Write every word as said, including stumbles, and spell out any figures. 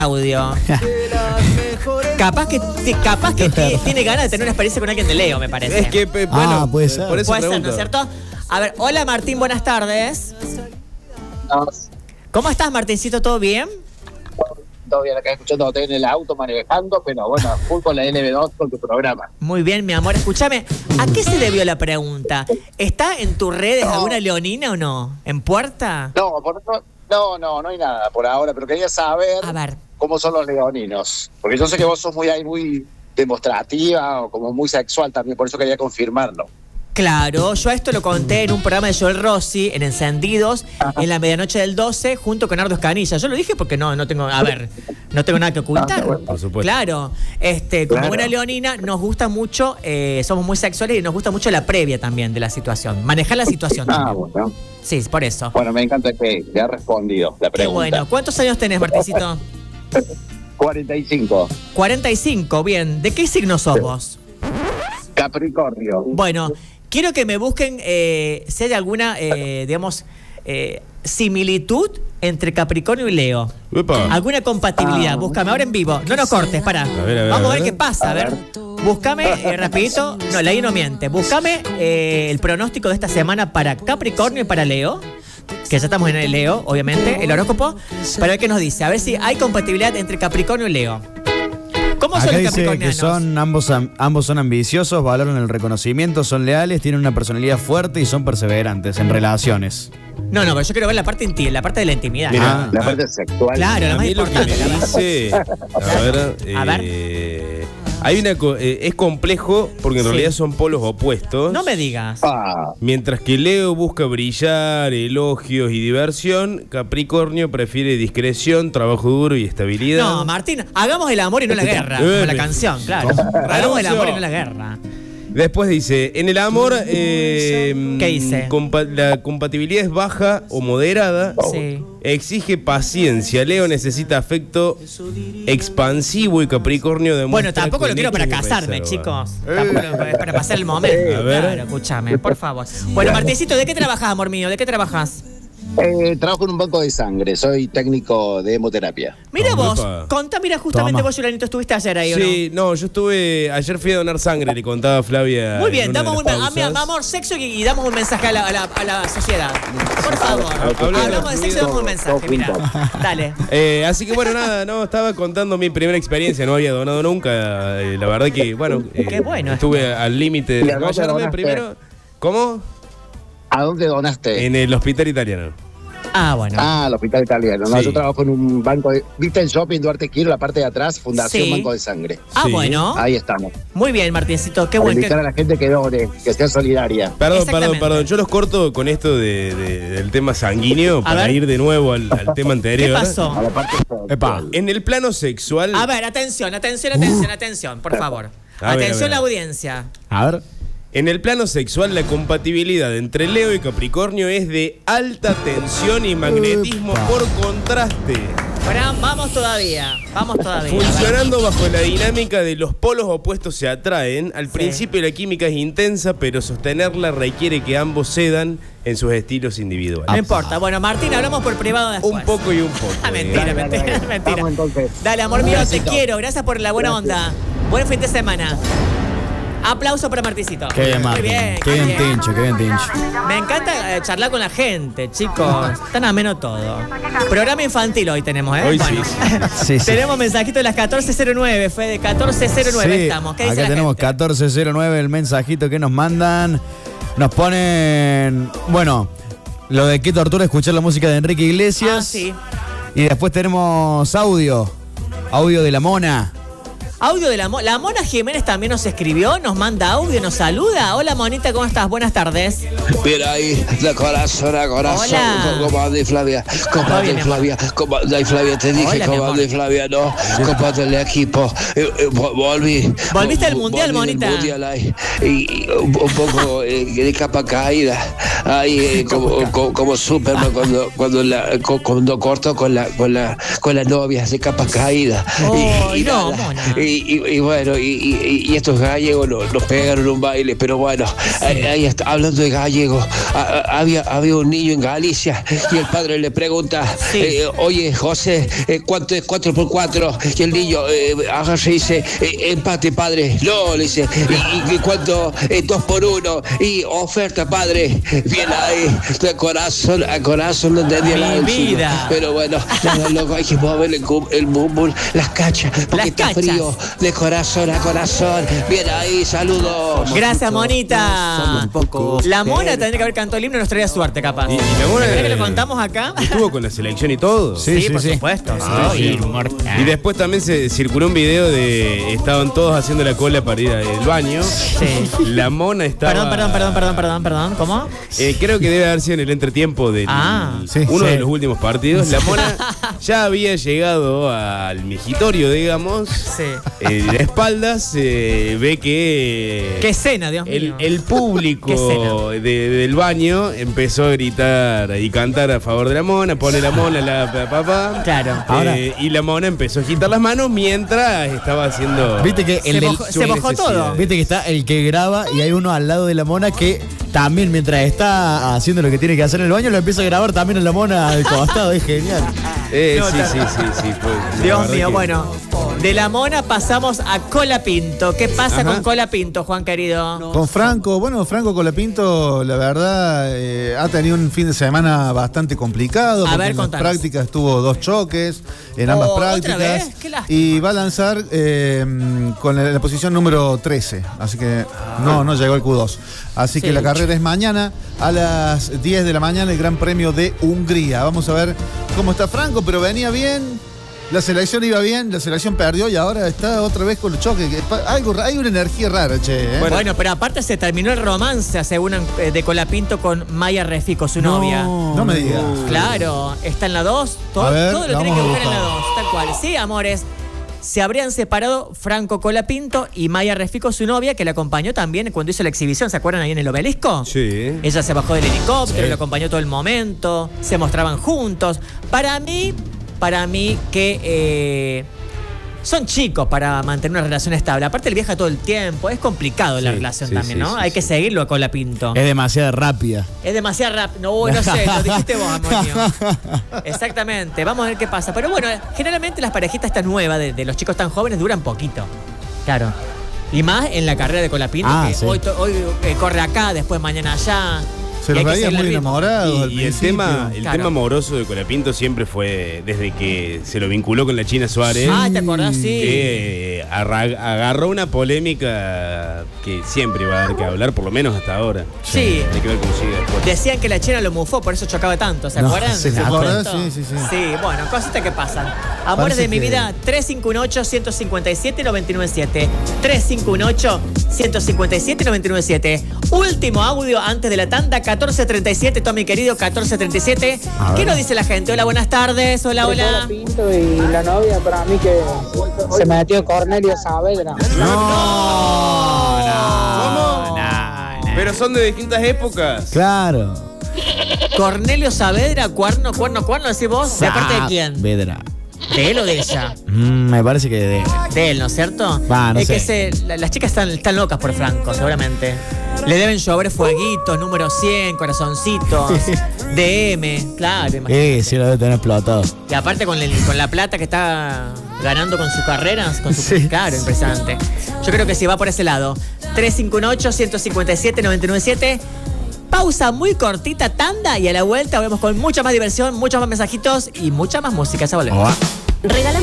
audio. Capaz que, capaz que tiene ganas de tener una experiencia con alguien de Leo, me parece. Es que, bueno, ah, puede ser. Por eso puede ser, ¿no es cierto? A ver, hola Martín, buenas tardes. ¿Cómo estás, Martincito? ¿Todo bien? Todo bien, acá escuchándote en el auto, manejando, pero bueno, full con la N B dos con tu programa. Muy bien, mi amor. Escúchame, ¿a qué se debió la pregunta? ¿Está en tus redes no. alguna leonina o no? ¿En puerta? No, por, no, no, no hay nada por ahora, pero quería saber A ver. cómo son los leoninos. Porque yo sé que vos sos muy, muy demostrativa o como muy sexual también, por eso quería confirmarlo. Claro, yo a esto lo conté en un programa de Joel Rossi, en Encendidos, Ajá. en la medianoche del doce, junto con Nardo Escanilla. Yo lo dije porque no, no tengo, a ver, no tengo nada que ocultar. Por supuesto. Claro, este, como claro. buena leonina, nos gusta mucho, eh, somos muy sexuales y nos gusta mucho la previa también de la situación, manejar la situación también. Ah, bueno. Sí, por eso. Bueno, me encanta que te ha respondido la pregunta. Qué bueno. ¿Cuántos años tenés, Martincito? cuarenta y cinco. cuarenta y cinco, bien. ¿De qué signo sos vos? Capricornio. Bueno, quiero que me busquen eh, si hay alguna, eh, digamos, eh, similitud entre Capricornio y Leo. Uepa. Alguna compatibilidad. Ah, Búscame ahora en vivo. No nos cortes, pará. A ver, a ver, Vamos a a ver ver qué pasa. A ver. Búscame, eh, rapidito. No, la I no miente. Búscame eh, el pronóstico de esta semana para Capricornio y para Leo. Que ya estamos en el Leo, obviamente, el horóscopo. Para ver qué nos dice. A ver si hay compatibilidad entre Capricornio y Leo. ¿Cómo son Acá los dice capricornianos? que son, ambos, ambos son ambiciosos, valoran el reconocimiento, son leales, tienen una personalidad fuerte y son perseverantes en relaciones. No, no, pero yo quiero ver la parte inti- la parte de la intimidad. Mira, Ah, la parte sexual. Claro, la A más mí lo que importante. me la más- dice, a ver, eh, A ver. hay una, co- eh, es complejo porque en Sí. realidad son polos opuestos. No me digas. Ah, Mientras que Leo busca brillar, elogios y diversión, Capricornio prefiere discreción, trabajo duro y estabilidad. No, Martín, hagamos el amor y no la guerra. Como la canción, claro. Hagamos el amor y no la guerra. Después dice, en el amor, eh, ¿Qué dice? compa- la compatibilidad es baja o moderada. Sí. Exige paciencia. Leo necesita afecto expansivo y Capricornio demuestra. Bueno, tampoco lo quiero para conexión y casarme, reserva. chicos. Tampoco es para pasar el momento. A ver. Claro, escúchame, por favor. Bueno, Martincito, ¿de qué trabajas, amor mío? ¿De qué trabajas? eh, trabajo en un banco de sangre, soy técnico de hemoterapia. Mira Toma, vos, epa. contá, mira, justamente Toma. vos, Yulanito, estuviste ayer ahí, ¿o no? Sí, no, yo estuve. Ayer fui a donar sangre, le contaba a Flavia. Muy en bien, una damos de un, las a- pausas. a- amor, sexo y, y damos un mensaje a la, a la, a la sociedad. Por favor. Hablando Hablamos de sexo y damos un mensaje, mira. Dale. Eh, así que bueno, nada, no, estaba contando mi primera experiencia, no había donado nunca. eh, la verdad que, bueno, eh, Qué bueno estuve al límite ¿Y de a dónde desmayarme donaste? primero. ¿Cómo? ¿A dónde donaste? En el hospital italiano. Ah, bueno. Ah, al hospital italiano. No, Sí. yo trabajo en un banco de... ¿Viste el shopping Duarte Quiero, la parte de atrás? Fundación Sí. Banco de Sangre. Ah, Sí. bueno. Ahí estamos. Muy bien, Martincito, qué Para bueno. invitar que- a la gente que done, que sea solidaria. Perdón, perdón, Exactamente. perdón. Yo los corto con esto de, de- del tema sanguíneo para ver. ir de nuevo al, al tema ¿Qué anterior. pasó? A la parte Epa. En el plano sexual. A ver, atención, atención, atención, atención, por favor. A ver, Atención a ver. a la audiencia. A ver. En el plano sexual, la compatibilidad entre Leo y Capricornio es de alta tensión y magnetismo Upa. por contraste. Ahora vamos todavía, vamos todavía. Funcionando bajo la dinámica de los polos opuestos se atraen, al Sí. principio la química es intensa, pero sostenerla requiere que ambos cedan en sus estilos individuales. No importa. Bueno, Martín, hablamos por privado después. Un poco y un poco. Ah, mentira, Dale, dale, mentira, dale. mentira. Vamos, entonces. Dale, amor mío, te Besito. quiero. Gracias por la buena onda. Buen fin de semana. Aplauso para Marticito. Qué bien, Muy Martín. bien, Qué bien, Tincho, qué bien, Tincho. Me encanta eh, charlar con la gente, chicos. Tan ameno todo. Programa infantil hoy tenemos, ¿eh? Hoy Bueno. sí, Sí, sí. Tenemos mensajito de las catorce cero nueve, Fede. catorce cero nueve Sí, estamos. ¿Qué dice acá la tenemos gente? catorce cero nueve, el mensajito que nos mandan. Nos ponen, bueno, lo de qué tortura escuchar la música de Enrique Iglesias. Ah, sí. Y después tenemos audio, audio de la Mona. Audio de la Mona. La Mona Jiménez también nos escribió, nos manda audio, nos saluda. Hola, Monita, ¿cómo estás? Buenas tardes. Mira ahí, de corazón a corazón, Hola. ¿cómo anda Flavia? ¿Cómo Todo bien, anda mi amor. Flavia? ¿Cómo anda Flavia? Te dije, Hola, mi ¿cómo amor. anda Flavia? No, ¿cómo anda el equipo? Eh, eh, vo- volví. Volviste al Vo- mundial, volví del Monita. mundial ahí, y, y un, un poco eh, de capa caída. Ahí, eh, como, como, como Superman cuando, cuando, la, co- cuando cortó con la, con, la, con la novia, de capa caída. Oh, y, y no, nada, Mona. y, y, y, y bueno, y, y, y estos gallegos nos, nos pegaron un baile, pero bueno, sí. ahí, ahí está, hablando de gallegos, a, a, había, había un niño en Galicia y el padre le pregunta, sí. eh, oye José, eh, ¿cuánto es cuatro por cuatro? Y el niño eh, agarra y dice, eh, empate padre, no, le dice, ¿y, y cuánto? Eh, dos por uno, y oferta padre, bien ahí, de corazón a corazón, no entendía Mi nada del vida. chico. Pero bueno, nada, loco, hay que mover el, el bumbul, las cachas, porque las está cachas. frío, de corazón a corazón, bien ahí, saludos. Gracias, Monita. La Mona tendría que haber cantado el himno y nos traía suerte, capaz. Y, y la Mona ¿Crees que lo contamos acá? Estuvo con la selección y todo. Sí, Sí, sí, sí, por sí. supuesto. Ah, sí. sí. Y después también se circuló un video de estaban todos haciendo la cola para ir al baño. Sí. La Mona estaba. Perdón, perdón, perdón, perdón, perdón, perdón. ¿Cómo? Eh, creo que debe haber sido en el entretiempo de Ah, sí, uno sí. de los últimos partidos. La Mona ya había llegado al migitorio, digamos. Sí. Eh, de espaldas eh, ve que Qué escena, Dios el, mío. el Qué público de- del baño empezó a gritar y cantar a favor de la Mona, pone la Mona, la pa- papá. Claro. Eh, Ahora- y la Mona empezó a agitar las manos mientras estaba haciendo. Viste que el Se del- mojó, se sus mojó todo. necesidades. Viste que está el que graba y hay uno al lado de la Mona que también mientras está haciendo lo que tiene que hacer en el baño lo empieza a grabar también en la Mona al costado, es genial. Eh, No, sí, ta- sí, sí, sí, fue- la Dios verdad mío, que- bueno. De la Mona pasamos a Colapinto. ¿Qué pasa Ajá. con Colapinto, Juan querido? Con Franco, bueno, Franco Colapinto, la verdad, eh, ha tenido un fin de semana bastante complicado. A porque ver, en las contanos. prácticas tuvo dos choques en ambas Oh, ¿otra prácticas. vez? Qué lástima. Y va a lanzar eh, con la, la posición número trece. Así que no, no llegó el Q dos. Así Sí. que la carrera es mañana a las diez de la mañana, el Gran Premio de Hungría. Vamos a ver cómo está Franco, pero venía bien. La selección iba bien, la selección perdió y ahora está otra vez con los choques. Que pa- Algo, hay una energía rara, che. ¿eh? Bueno, pero aparte se terminó el romance, aseguran, eh, de Colapinto con Maya Refico, su novia. No me digas. Claro, está en la dos. Todo, A ver, todo lo la tiene que vamos a buscar en la buscar. dos, tal cual. Sí, amores. Se habrían separado Franco Colapinto y Maya Refico, su novia, que la acompañó también cuando hizo la exhibición. ¿Se acuerdan ahí en el obelisco? Sí. Ella se bajó del helicóptero, lo acompañó todo el momento, se mostraban juntos. Para mí, para mí que eh, son chicos para mantener una relación estable. Aparte, él viaja todo el tiempo, es complicado la Sí, relación sí, también, sí, ¿no? sí, Hay sí. que seguirlo a Colapinto. Es demasiado rápida. Es demasiado rápido. No, no sé, lo dijiste vos, amor mío. Exactamente, vamos a ver qué pasa. Pero bueno, generalmente las parejitas estas nuevas de, de los chicos tan jóvenes duran poquito. Claro. Y más en la carrera de Colapinto, Ah, que sí. hoy, to- hoy eh, corre acá, después mañana allá. Se Y hay los que veía seguirle muy el ritmo. enamorados. al Y, y el principio. tema, el Claro. tema amoroso de Colapinto siempre fue desde que se lo vinculó con la China Suárez. Ah, ¿te acordás? Sí. Que arra- agarró una polémica que siempre iba a dar que hablar, por lo menos hasta ahora. Sí. Hay que ver cómo sigue después. Decían que la China lo mufó, por eso chocaba tanto, ¿se No, acuerdan? sí, ¿se ¿Se acuerdan? acuerdan? Sí, sí, sí. Sí, bueno, cositas que pasan. Amores Parece de mi que- vida, tres cinco ocho, uno cinco siete, nueve nueve siete. tres cinco ocho, uno cinco siete, nueve nueve siete. Último audio antes de la tanda, catorce treinta y siete, Tommy querido, catorce treinta y siete. ¿Qué nos dice la gente? Hola, buenas tardes. Hola, hola. Pinto y la novia para mí que se metió Cornelio Saavedra. No, ¿Cómo? Pero son de distintas épocas. Claro. Cornelio Saavedra, cuerno, cuerno, cuerno, decís vos. ¿De parte de quién? Vedra. ¿De él o de ella? Mm, me parece que de. De él, ¿no es cierto? Va, no es sé. que se- la- las chicas están, están locas por Franco, seguramente. Le deben llover fueguitos, número cien, corazoncitos, D M, claro. imagínate. Eh, sí, lo debe tener explotado. Y aparte con, el- con la plata que está ganando con su carrera, con su Sí. claro, impresionante. Yo creo que sí, va por ese lado. tres cinco ocho, uno cinco siete, nueve nueve siete. Pausa muy cortita, tanda, y a la vuelta volvemos con mucha más diversión, muchos más mensajitos y mucha más música. Ya volvemos. Oa. Regala